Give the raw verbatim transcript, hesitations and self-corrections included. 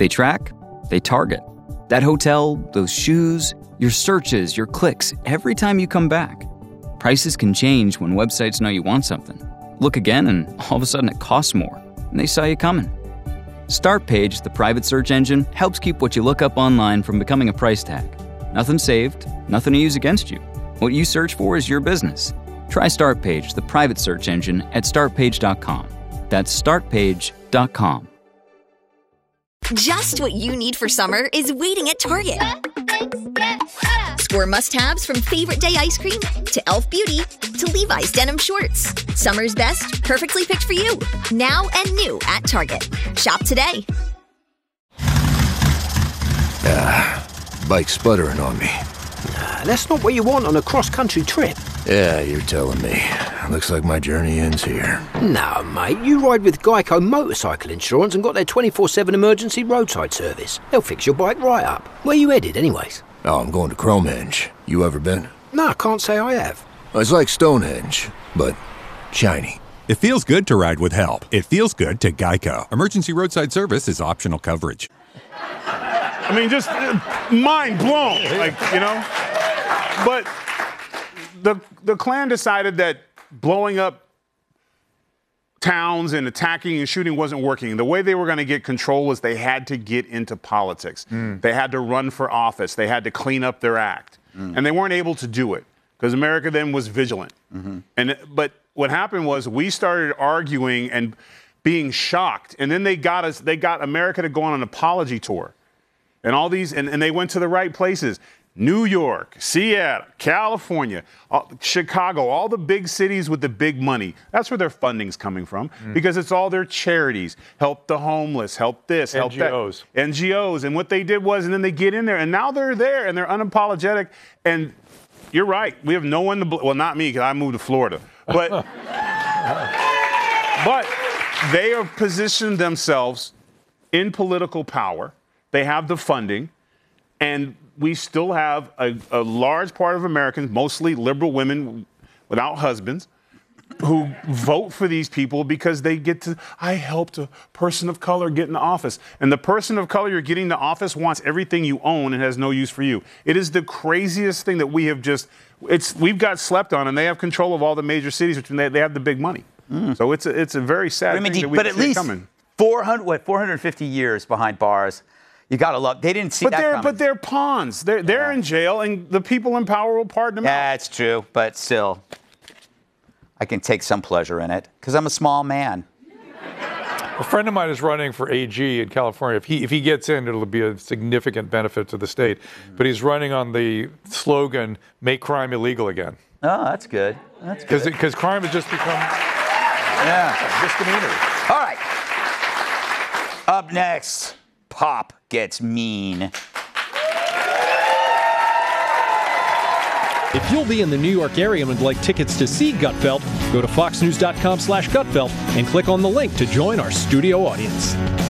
They track, they target. That hotel, those shoes, your searches, your clicks, every time you come back. Prices can change when websites know you want something. Look again and all of a sudden it costs more, and they saw you coming. Startpage, the private search engine, helps keep what you look up online from becoming a price tag. Nothing saved, nothing to use against you. What you search for is your business. Try Startpage, the private search engine, at start page dot com. That's start page dot com. Just what you need for summer is waiting at Target. Score must-haves from Favorite Day ice cream to e l f Beauty to Levi's denim shorts. Summer's best, perfectly picked for you. Now and new at Target. Shop today. Ah, bike's sputtering on me. Nah, that's not what you want on a cross-country trip. Yeah, you're telling me. Looks like my journey ends here. No, mate, you ride with Geico Motorcycle Insurance and got their twenty-four seven emergency roadside service. They'll fix your bike right up. Where you headed, anyways? Oh, I'm going to Cromenge. You ever been? No, I can't say I have. It's like Stonehenge, but shiny. It feels good to ride with help. It feels good to Geico. Emergency roadside service is optional coverage. I mean, just uh, mind blown, like, you know? But the the Klan decided that blowing up towns and attacking and shooting wasn't working. The way they were going to get control was they had to get into politics. Mm. They had to run for office. They had to clean up their act. Mm. And they weren't able to do it because America then was vigilant. Mm-hmm. And but what happened was we started arguing and being shocked. And then they got us, they got America to go on an apology tour. And all these, and, and they went to the right places. New York, Seattle, California, all, Chicago, all the big cities with the big money. That's where their funding's coming from mm. because it's all their charities. Help the homeless, help this, help N G Os. that. N G Os. And what they did was, and then they get in there, and now they're there, and they're unapologetic. And you're right. We have no one to, bl- well, not me, because I moved to Florida. But, but they have positioned themselves in political power. They have the funding, and we still have a, a large part of Americans, mostly liberal women without husbands, who vote for these people because they get to, I helped a person of color get in the office. And the person of color you're getting in the office wants everything you own and has no use for you. It is the craziest thing that we have just, it's we've got slept on, and they have control of all the major cities, which they, they have the big money. Mm. So it's a, it's a very sad I mean, thing that we but at least coming. four hundred, what, four hundred fifty years behind bars. You gotta love. They didn't see but that they're, coming. But they're pawns. They're they're yeah. in jail, and the people in power will pardon them. Yeah, out. it's true. But still, I can take some pleasure in it because I'm a small man. A friend of mine is running for A G in California. If he if he gets in, it'll be a significant benefit to the state. Mm-hmm. But he's running on the slogan "Make crime illegal again." Oh, that's good. That's good. Because crime has just become yeah misdemeanor. All right. Up next, Pop Gets Mean. If you'll be in the New York area and would like tickets to see Gutfeld, go to fox news dot com slash Gutfeld and click on the link to join our studio audience.